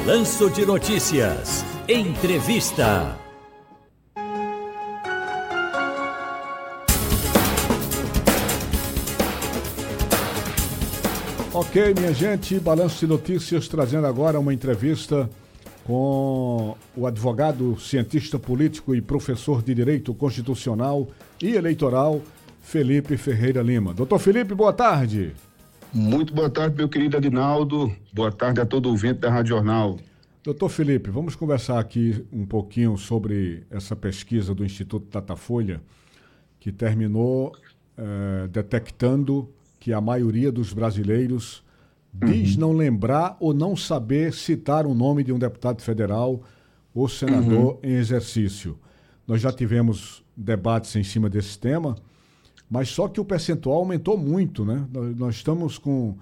Balanço de Notícias. Entrevista. Ok, minha gente, Balanço de Notícias trazendo agora uma entrevista com o advogado, cientista político e professor de Direito Constitucional e Eleitoral, Felipe Ferreira Lima. Doutor Felipe, boa tarde. Muito boa tarde, meu querido Adinaldo. Boa tarde a todo ouvinte da Rádio Jornal. Doutor Felipe, vamos conversar aqui um pouquinho sobre essa pesquisa do Instituto Datafolha, que terminou detectando que a maioria dos brasileiros diz não lembrar ou não saber citar o nome de um deputado federal ou senador em exercício. Nós já tivemos debates em cima desse tema, mas só que o percentual aumentou muito, né? Nós estamos com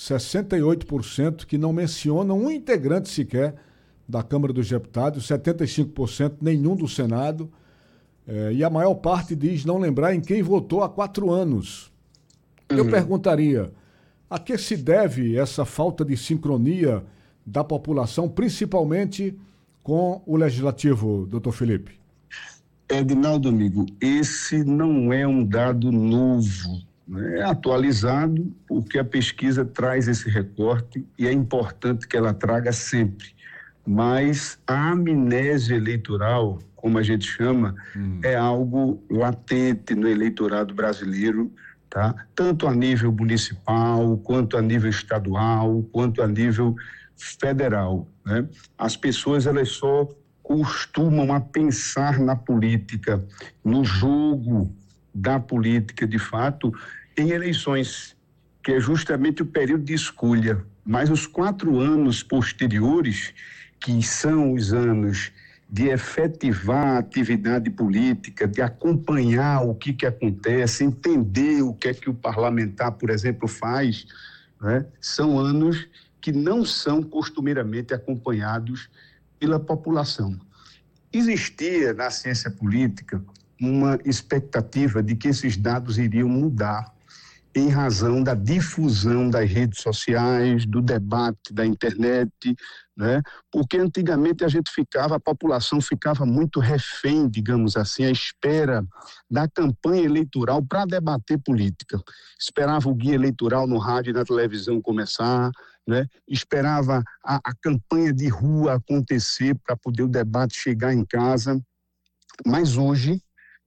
68% que não mencionam um integrante sequer da Câmara dos Deputados, 75% nenhum do Senado, e a maior parte diz não lembrar em quem votou há 4 anos. Eu perguntaria, a que se deve essa falta de sincronia da população, principalmente com o Legislativo, doutor Felipe? Edinaldo, amigo, esse não é um dado novo, né? É atualizado porque a pesquisa traz esse recorte e é importante que ela traga sempre. Mas a amnésia eleitoral, como a gente chama, é algo latente no eleitorado brasileiro, tá? Tanto a nível municipal, quanto a nível estadual, quanto a nível federal, né? As pessoas, elas só costumam a pensar na política, no jogo da política, de fato, em eleições, que é justamente o período de escolha. Mas os 4 anos posteriores, que são os anos de efetivar a atividade política, de acompanhar o que acontece, entender o que o parlamentar, por exemplo, faz, né? São anos que não são costumeiramente acompanhados pela população. Existia na ciência política uma expectativa de que esses dados iriam mudar em razão da difusão das redes sociais, do debate da internet, né? Porque antigamente a população ficava muito refém, digamos assim, à espera da campanha eleitoral para debater política. Esperava o guia eleitoral no rádio e na televisão começar, né? Esperava a campanha de rua acontecer para poder o debate chegar em casa. Mas hoje,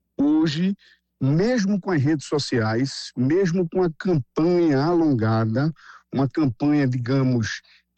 mesmo com as redes sociais, mesmo com a campanha alongada, uma campanha, digamos,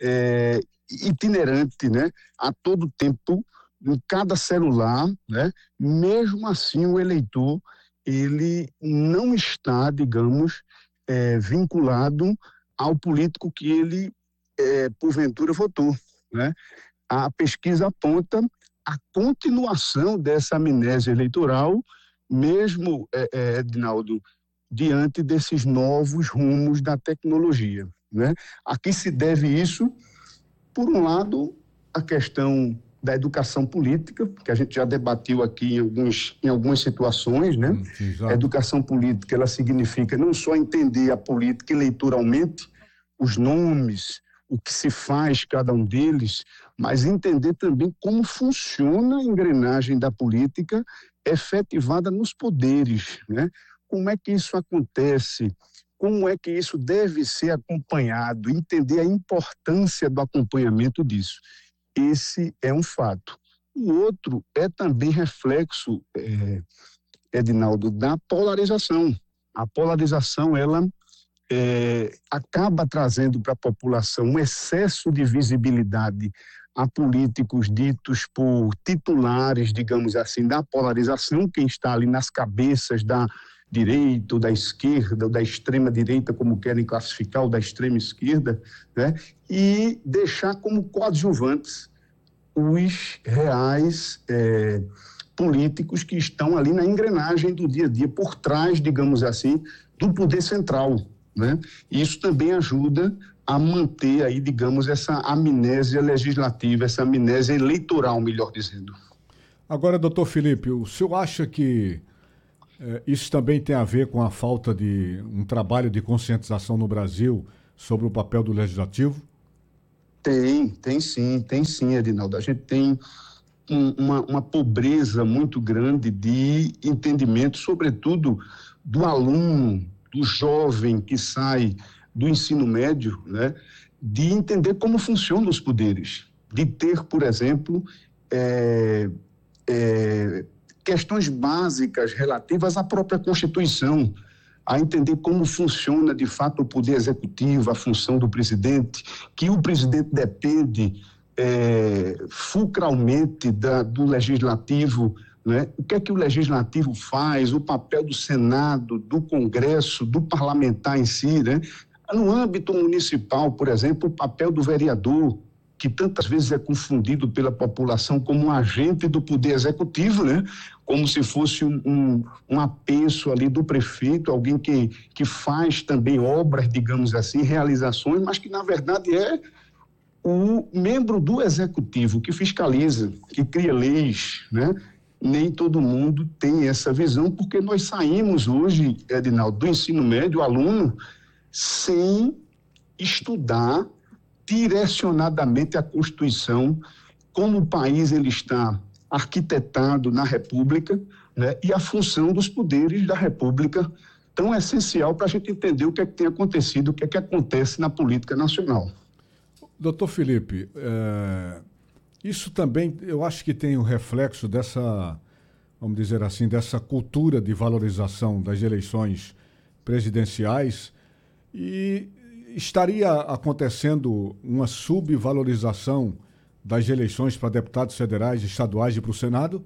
itinerante, né? A todo tempo, em cada celular, né? Mesmo assim, o eleitor, ele não está, digamos, vinculado ao político que ele, porventura, votou, né? A pesquisa aponta a continuação dessa amnésia eleitoral, mesmo, Edinaldo, diante desses novos rumos da tecnologia, né? A que se deve isso? Por um lado, a questão da educação política, que a gente já debateu aqui em algumas situações, né? A educação política, ela significa não só entender a política eleitoralmente, os nomes, o que se faz cada um deles, mas entender também como funciona a engrenagem da política efetivada nos poderes, né? Como é que isso acontece? Como é que isso deve ser acompanhado? Entender a importância do acompanhamento disso. Esse é um fato. O outro é também reflexo, Edinaldo, da polarização. A polarização, ela acaba trazendo para a população um excesso de visibilidade a políticos ditos por titulares, digamos assim, da polarização, quem está ali nas cabeças da direita, ou da esquerda, ou da extrema-direita, como querem classificar, ou da extrema-esquerda, né? E deixar como coadjuvantes os reais políticos que estão ali na engrenagem do dia a dia, por trás, digamos assim, do poder central, né? E isso também ajuda a manter aí, digamos, essa amnésia legislativa, essa amnésia eleitoral, melhor dizendo. Agora, doutor Felipe, o senhor acha que isso também tem a ver com a falta de um trabalho de conscientização no Brasil sobre o papel do Legislativo? Tem sim, Edinaldo. A gente tem uma pobreza muito grande de entendimento, sobretudo do aluno, do jovem que sai do ensino médio, né, de entender como funcionam os poderes, de ter, por exemplo, questões básicas relativas à própria Constituição, a entender como funciona de fato o poder executivo, a função do presidente, que o presidente depende fulcralmente do legislativo, né? O que é que o legislativo faz, o papel do Senado, do Congresso, do parlamentar em si, né? No âmbito municipal, por exemplo, o papel do vereador, que tantas vezes é confundido pela população como um agente do poder executivo, né? Como se fosse um apenso ali do prefeito, alguém que faz também obras, digamos assim, realizações, mas que na verdade é o membro do executivo que fiscaliza, que cria leis, né? Nem todo mundo tem essa visão, porque nós saímos hoje, Edinaldo, do ensino médio, aluno, sem estudar direcionadamente a Constituição, como o país ele está arquitetado na República, né? E a função dos poderes da República, tão essencial para a gente entender o que é que tem acontecido, o que é que acontece na política nacional. Doutor Felipe, isso também, eu acho que tem um reflexo dessa, vamos dizer assim, dessa cultura de valorização das eleições presidenciais, e estaria acontecendo uma subvalorização das eleições para deputados federais, estaduais e para o Senado?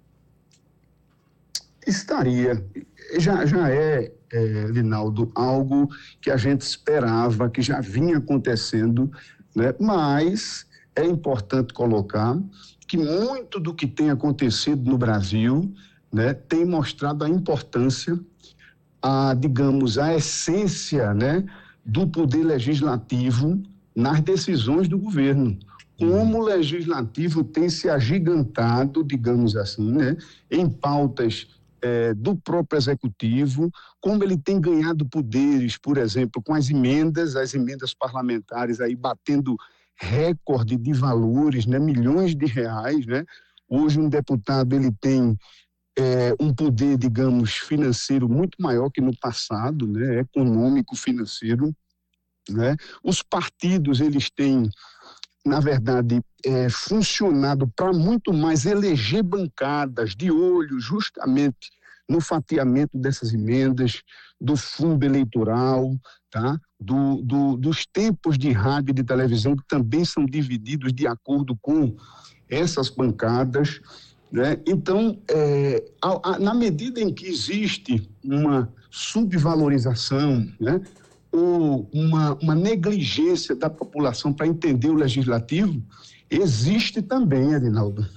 Estaria. Já Linaldo, algo que a gente esperava, que já vinha acontecendo, né? Mas é importante colocar que muito do que tem acontecido no Brasil, né, tem mostrado a importância, digamos, a essência, né, do poder legislativo nas decisões do governo. Como o legislativo tem se agigantado, digamos assim, né, em pautas do próprio executivo, como ele tem ganhado poderes, por exemplo, com as emendas parlamentares aí batendo recorde de valores, né, milhões de reais, né? Hoje um deputado ele tem um poder, digamos, financeiro muito maior que no passado, né, econômico, financeiro, né? Os partidos, eles têm, na verdade, funcionado para muito mais eleger bancadas de olho justamente no fatiamento dessas emendas, do fundo eleitoral, tá? Dos tempos de rádio e de televisão, que também são divididos de acordo com essas bancadas, né? Então, na medida em que existe uma subvalorização, né, ou uma negligência da população para entender o legislativo, existe também, Adinaldo,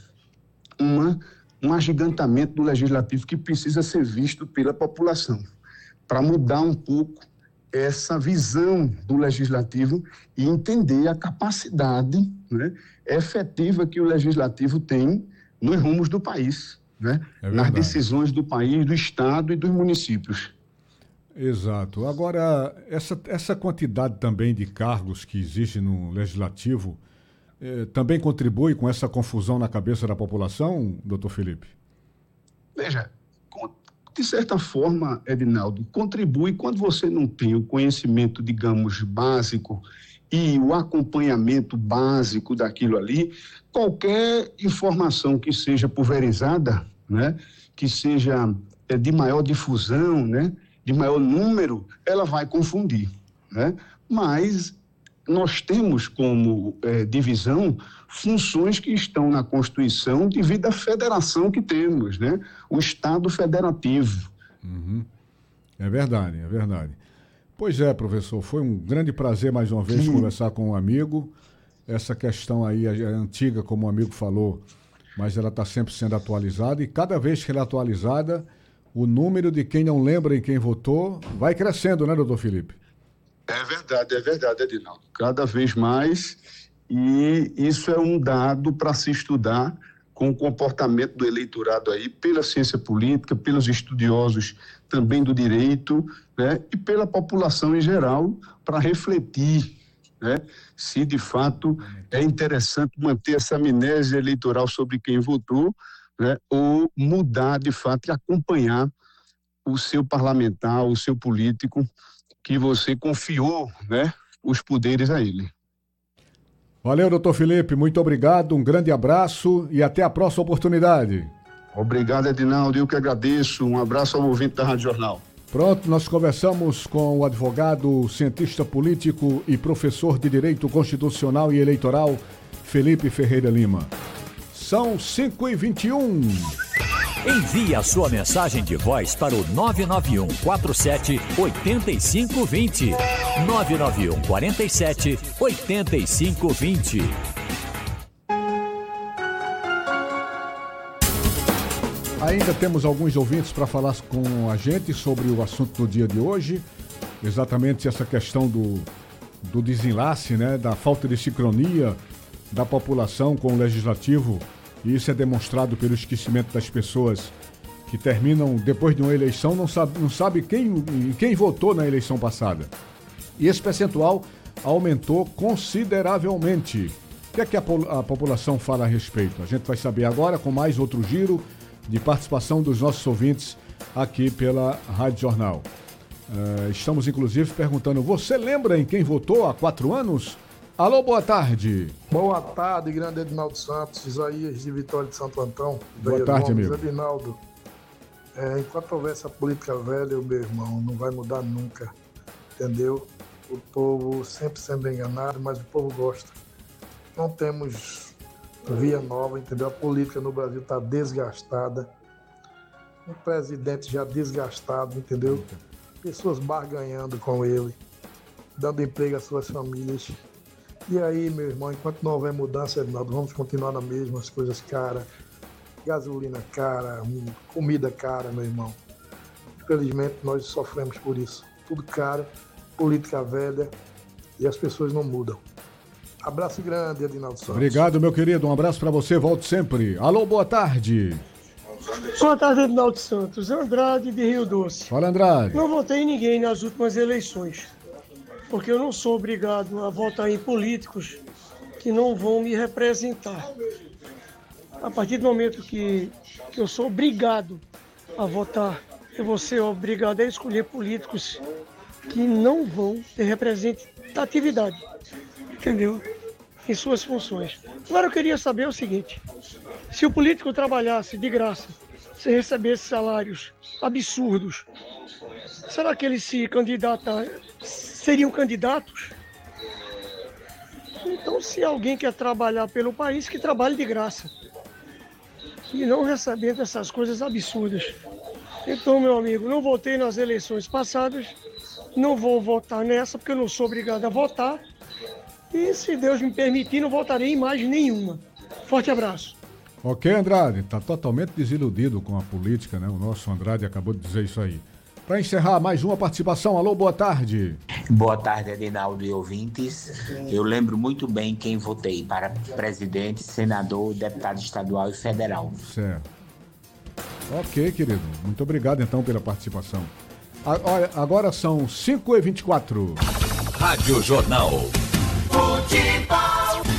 um agigantamento do legislativo que precisa ser visto pela população, para mudar um pouco essa visão do legislativo e entender a capacidade, né, efetiva que o legislativo tem nos rumos do país, né, nas decisões do país, do Estado e dos municípios. Exato. Agora, essa quantidade também de cargos que existe no legislativo também contribui com essa confusão na cabeça da população, doutor Felipe? Veja, de certa forma, Edinaldo, contribui quando você não tem o conhecimento, digamos, básico e o acompanhamento básico daquilo ali. Qualquer informação que seja pulverizada, né, que seja de maior difusão, né, de maior número, ela vai confundir, né? Mas nós temos como divisão funções que estão na Constituição devido à federação que temos, né? O Estado federativo. Uhum. É verdade, é verdade. Pois é, professor, foi um grande prazer mais uma vez conversar com um amigo. Essa questão aí é antiga, como o amigo falou, mas ela está sempre sendo atualizada, e cada vez que ela é atualizada, o número de quem não lembra em quem votou vai crescendo, né, doutor Felipe? É verdade, Edinaldo. Cada vez mais, e isso é um dado para se estudar com o comportamento do eleitorado aí, pela ciência política, pelos estudiosos também do direito, né, e pela população em geral, para refletir né, se de fato é interessante manter essa amnésia eleitoral sobre quem votou, né, ou mudar de fato e acompanhar o seu parlamentar, o seu político, que você confiou, né, os poderes a ele. Valeu, doutor Felipe, muito obrigado, um grande abraço e até a próxima oportunidade. Obrigado, Edinaldo, eu que agradeço, um abraço ao ouvinte da Rádio Jornal. Pronto, nós conversamos com o advogado, cientista político e professor de Direito Constitucional e Eleitoral, Felipe Ferreira Lima. São 5h21. Envie a sua mensagem de voz para o 991 47 8520. 991 47 8520. Ainda temos alguns ouvintes para falar com a gente sobre o assunto do dia de hoje, exatamente essa questão do desenlace, né, da falta de sincronia da população com o legislativo, e isso é demonstrado pelo esquecimento das pessoas que terminam depois de uma eleição, não sabe quem votou na eleição passada. E esse percentual aumentou consideravelmente. O que é que a população fala a respeito? A gente vai saber agora com mais outro giro de participação dos nossos ouvintes aqui pela Rádio Jornal. Estamos, inclusive, perguntando, você lembra em quem votou há 4 anos? Alô, boa tarde. Boa tarde, grande Edinaldo Santos, Isaías de Vitória de Santo Antão. Boa tarde, amigo. Edinaldo, enquanto houver essa política velha, meu irmão, não vai mudar nunca, entendeu? O povo sempre sendo enganado, mas o povo gosta. Não temos via nova, entendeu? A política no Brasil está desgastada. Um presidente já desgastado, entendeu? Pessoas barganhando com ele, dando emprego às suas famílias. E aí, meu irmão, enquanto não houver mudança, Edinaldo, vamos continuar na mesma, as coisas caras, gasolina cara, comida cara, meu irmão. Infelizmente, nós sofremos por isso. Tudo caro, política velha e as pessoas não mudam. Abraço grande, Edinaldo Santos. Obrigado, meu querido. Um abraço para você. Volte sempre. Alô, boa tarde. Boa tarde, Edinaldo Santos. Andrade de Rio Doce. Fala, Andrade. Não votei em ninguém nas últimas eleições, porque eu não sou obrigado a votar em políticos que não vão me representar. A partir do momento que eu sou obrigado a votar, eu vou ser obrigado a escolher políticos que não vão ter representatividade, entendeu? Em suas funções. Agora eu queria saber o seguinte, se o político trabalhasse de graça, se recebesse salários absurdos, será que eles seriam candidatos? Então, se alguém quer trabalhar pelo país, que trabalhe de graça. E não recebendo essas coisas absurdas. Então, meu amigo, não votei nas eleições passadas, não vou votar nessa, porque eu não sou obrigado a votar. E, se Deus me permitir, não votarei em mais nenhuma. Forte abraço. Ok, Andrade, está totalmente desiludido com a política, né? O nosso Andrade acabou de dizer isso aí. Para encerrar, mais uma participação. Alô, boa tarde. Boa tarde, Edinaldo e ouvintes. Eu lembro muito bem quem votei para presidente, senador, deputado estadual e federal. Certo. Ok, querido. Muito obrigado, então, pela participação. Agora são 5h24. Rádio Jornal. Futebol.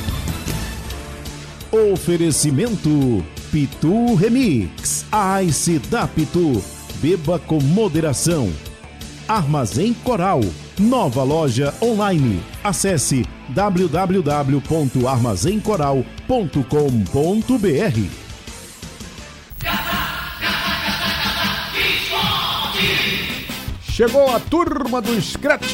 Oferecimento Pitu Remix. Ice da Pitu. Beba com moderação. Armazém Coral. Nova loja online. Acesse www.armazencoral.com.br. Chegou a turma do Scratch.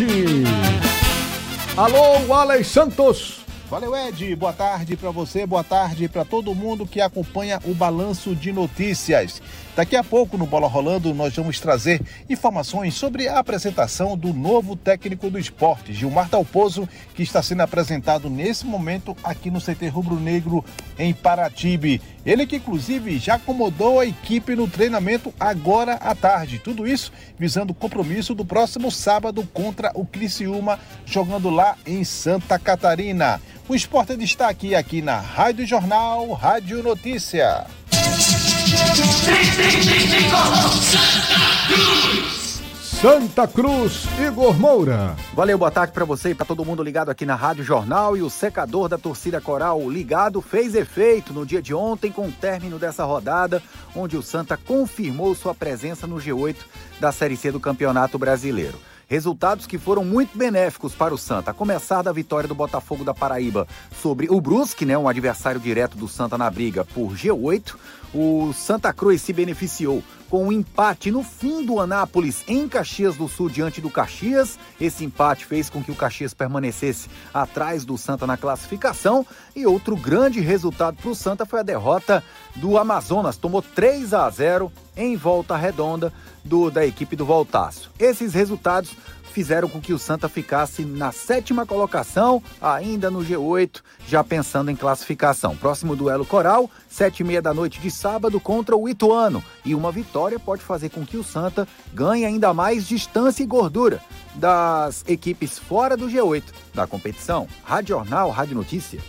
Alô, Alex Santos. Valeu, Ed. Boa tarde para você, boa tarde para todo mundo que acompanha o Balanço de Notícias. Daqui a pouco, no Bola Rolando, nós vamos trazer informações sobre a apresentação do novo técnico do esporte, Gilmar Dalpozo, que está sendo apresentado nesse momento aqui no CT Rubro Negro, em Paratibe. Ele que, inclusive, já acomodou a equipe no treinamento agora à tarde. Tudo isso visando o compromisso do próximo sábado contra o Criciúma, jogando lá em Santa Catarina. O Esporte é destaque aqui na Rádio Jornal, Rádio Notícia. Santa Cruz, Igor Moura. Valeu, boa tarde para você e para todo mundo ligado aqui na Rádio Jornal. E o secador da torcida coral ligado fez efeito no dia de ontem com o término dessa rodada, onde o Santa confirmou sua presença no G8 da Série C do Campeonato Brasileiro. Resultados que foram muito benéficos para o Santa, a começar da vitória do Botafogo da Paraíba sobre o Brusque, um adversário direto do Santa na briga por G8. O Santa Cruz se beneficiou com um empate no fim do Anápolis em Caxias do Sul diante do Caxias. Esse empate fez com que o Caxias permanecesse atrás do Santa na classificação. E outro grande resultado para o Santa foi a derrota do Amazonas. Tomou 3-0 em Volta Redonda da equipe do Voltaço. Esses resultados fizeram com que o Santa ficasse na 7ª colocação, ainda no G8, já pensando em classificação. Próximo duelo Coral, 7h30 da noite de sábado contra o Ituano. E uma vitória pode fazer com que o Santa ganhe ainda mais distância e gordura das equipes fora do G8 da competição. Rádio Jornal, Rádio Notícia.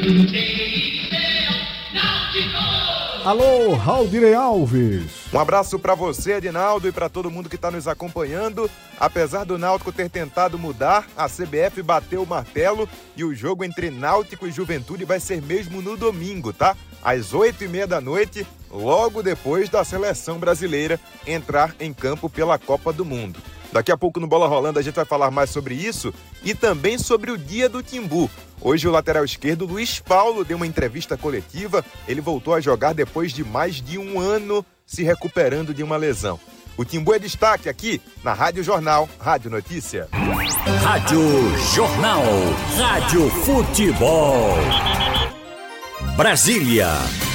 Alô, Raldirei Alves. Um abraço para você, Edinaldo, e para todo mundo que está nos acompanhando. Apesar do Náutico ter tentado mudar, a CBF bateu o martelo e o jogo entre Náutico e Juventude vai ser mesmo no domingo, tá? Às 8h30 da noite, logo depois da seleção brasileira entrar em campo pela Copa do Mundo. Daqui a pouco no Bola Rolando a gente vai falar mais sobre isso e também sobre o Dia do Timbu. Hoje o lateral esquerdo Luiz Paulo deu uma entrevista coletiva. Ele voltou a jogar depois de mais de um ano se recuperando de uma lesão. O Timbu é destaque aqui na Rádio Jornal, Rádio Notícia. Rádio Jornal, Rádio Futebol. Brasília.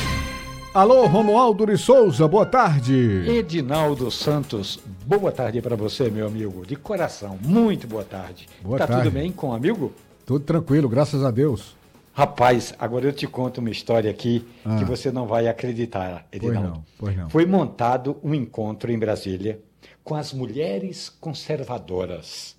Alô, Romualdo de Souza, boa tarde. Edinaldo Santos, boa tarde para você, meu amigo, de coração, muito boa tarde. Boa tarde. Tudo bem com o amigo? Tudo tranquilo, graças a Deus. Rapaz, agora eu te conto uma história aqui que você não vai acreditar, Edinaldo. Pois não. Foi montado um encontro em Brasília com as mulheres conservadoras.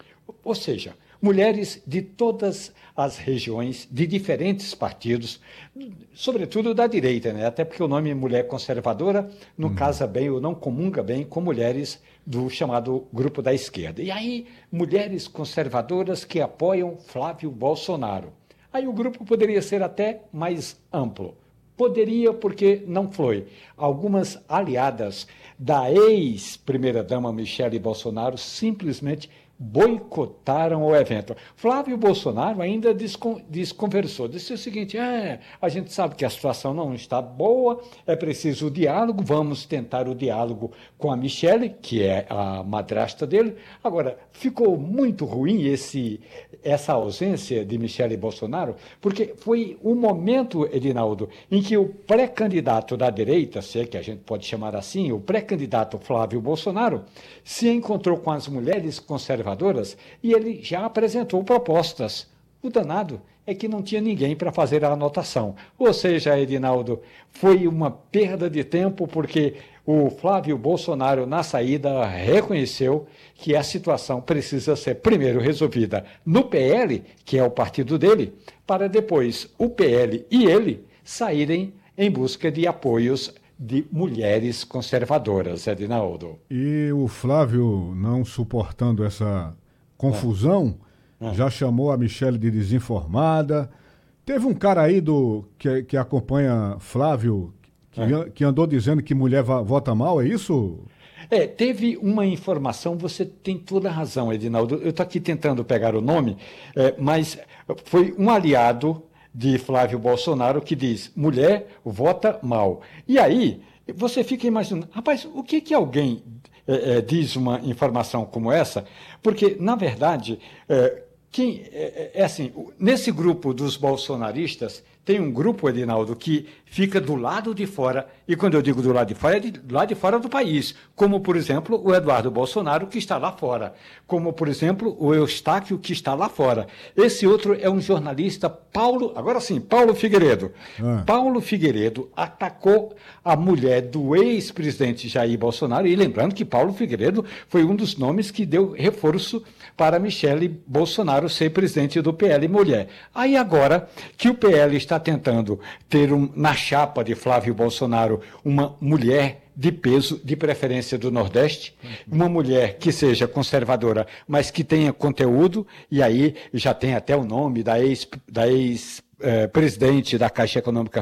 Ou seja, mulheres de todas as regiões, de diferentes partidos, sobretudo da direita, até porque o nome mulher conservadora não casa bem ou não comunga bem com mulheres do chamado grupo da esquerda. E aí, mulheres conservadoras que apoiam Flávio Bolsonaro. Aí o grupo poderia ser até mais amplo. Poderia, porque não foi. Algumas aliadas da ex-primeira-dama Michele Bolsonaro simplesmente boicotaram o evento. Flávio Bolsonaro ainda desconversou, disse o seguinte: a gente sabe que a situação não está boa, é preciso o diálogo, vamos tentar o diálogo com a Michele, que é a madrasta dele. Agora, ficou muito ruim essa ausência de Michele Bolsonaro, porque foi um momento, Edinaldo, em que o pré-candidato da direita, se é que a gente pode chamar assim, o pré-candidato Flávio Bolsonaro, se encontrou com as mulheres conservadoras e ele já apresentou propostas. O danado é que não tinha ninguém para fazer a anotação. Ou seja, Edinaldo, foi uma perda de tempo, porque o Flávio Bolsonaro, na saída, reconheceu que a situação precisa ser primeiro resolvida no PL, que é o partido dele, para depois o PL e ele saírem em busca de apoios de mulheres conservadoras, Edinaldo. E o Flávio, não suportando essa confusão, já chamou a Michele de desinformada. Teve um cara aí que acompanha Flávio, que andou dizendo que mulher vota mal, é isso? Teve uma informação, você tem toda a razão, Edinaldo. Eu estou aqui tentando pegar o nome, mas foi um aliado de Flávio Bolsonaro que diz: mulher vota mal. E aí, você fica imaginando, rapaz, o que alguém diz uma informação como essa? Porque, na verdade, assim, nesse grupo dos bolsonaristas, tem um grupo, Edinaldo, que fica do lado de fora, e quando eu digo do lado de fora, é do lado de fora do país, como, por exemplo, o Eduardo Bolsonaro, que está lá fora, como, por exemplo, o Eustáquio, que está lá fora. Esse outro é um jornalista, Paulo Figueiredo. Paulo Figueiredo atacou a mulher do ex-presidente Jair Bolsonaro, e lembrando que Paulo Figueiredo foi um dos nomes que deu reforço para Michele Bolsonaro ser presidente do PL Mulher. Aí agora que o PL está tentando ter na chapa de Flávio Bolsonaro uma mulher de peso, de preferência do Nordeste, uma mulher que seja conservadora, mas que tenha conteúdo, e aí já tem até o nome da ex-presidente da Caixa Econômica